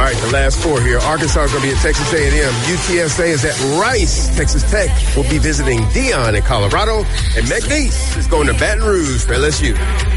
right, the last four here. Arkansas is going to be at Texas A&M. UTSA is at Rice. Texas Tech will be visiting Dion in Colorado. And McNeese is going to Baton Rouge for LSU.